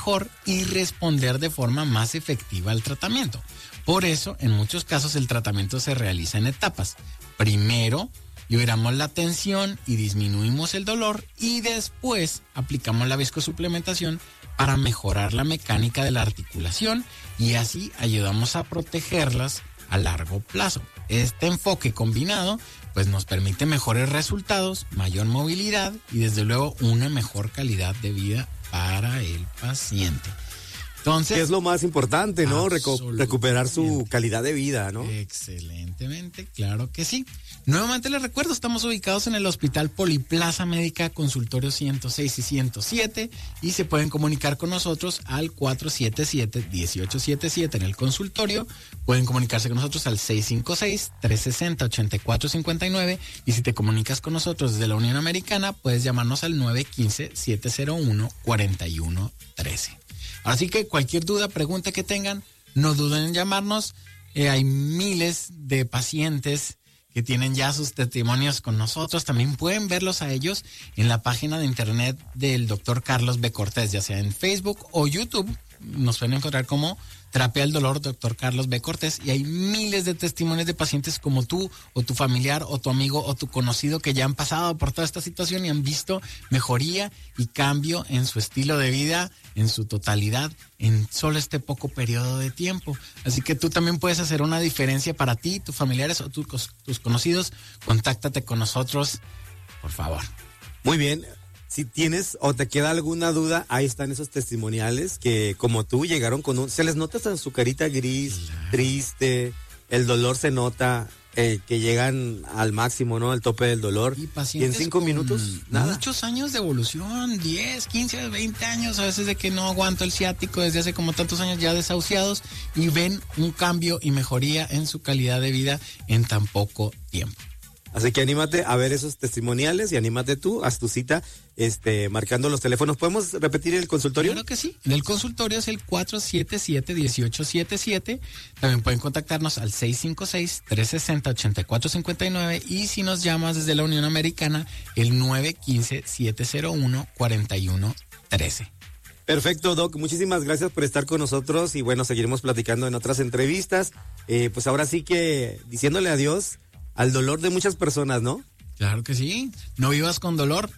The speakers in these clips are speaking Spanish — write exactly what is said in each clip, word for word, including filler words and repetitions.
mejor y responder de forma más efectiva al tratamiento. Por eso, en muchos casos, el tratamiento se realiza en etapas. Primero, liberamos la tensión y disminuimos el dolor, y después aplicamos la viscosuplementación para mejorar la mecánica de la articulación, y así ayudamos a protegerlas a largo plazo. Este enfoque combinado pues nos permite mejores resultados, mayor movilidad y desde luego una mejor calidad de vida para el paciente. Entonces, que es lo más importante, ¿no? Recu- recuperar su calidad de vida, ¿no? Excelentemente, claro que sí. Nuevamente les recuerdo, estamos ubicados en el Hospital Poliplaza Médica, consultorio ciento seis y ciento siete, y se pueden comunicar con nosotros al cuatro siete siete, uno ocho siete siete en el consultorio. Pueden comunicarse con nosotros al seis cinco seis, tres seis cero, ocho cuatro cinco nueve, y si te comunicas con nosotros desde la Unión Americana, puedes llamarnos al nueve uno cinco, siete cero uno, cuatro uno uno tres. Así que cualquier duda, pregunta que tengan, no duden en llamarnos. Eh, hay miles de pacientes que tienen ya sus testimonios con nosotros. También pueden verlos a ellos en la página de internet del doctor Carlos B. Cortés, ya sea en Facebook o YouTube. Nos pueden encontrar como Terapia del Dolor, doctor Carlos B. Cortés, y hay miles de testimonios de pacientes como tú, o tu familiar, o tu amigo, o tu conocido que ya han pasado por toda esta situación y han visto mejoría y cambio en su estilo de vida, en su totalidad, en solo este poco periodo de tiempo. Así que tú también puedes hacer una diferencia para ti, tus familiares o tus, tus conocidos. Contáctate con nosotros, por favor. Muy bien. Si tienes o te queda alguna duda, ahí están esos testimoniales que, como tú, llegaron con un... Se les nota hasta su carita gris, claro, triste, el dolor se nota, eh, que llegan al máximo, ¿no? Al tope del dolor. Y pacientes y en cinco minutos, nada. Muchos años de evolución, diez, quince, veinte años, a veces de que no aguanto el ciático desde hace como tantos años ya desahuciados, y ven un cambio y mejoría en su calidad de vida en tan poco tiempo. Así que anímate a ver esos testimoniales y anímate tú, haz tu cita, este, marcando los teléfonos. ¿Podemos repetir el consultorio? Claro que sí. En el consultorio es el cuatro siete siete, uno ocho siete siete. También pueden contactarnos al seis cinco seis, tres seis cero, ocho cuatro cinco nueve, y si nos llamas desde la Unión Americana, el nueve uno cinco, siete cero uno, cuatro uno tres. Perfecto, Doc. Muchísimas gracias por estar con nosotros y bueno, seguiremos platicando en otras entrevistas. Eh, pues ahora sí que diciéndole adiós al dolor de muchas personas, ¿no? Claro que sí. No vivas con dolor.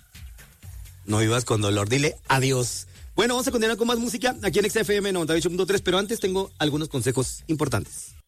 No vivas con dolor. Dile adiós. Bueno, vamos a continuar con más música aquí en X F M noventa y ocho punto tres, pero antes tengo algunos consejos importantes.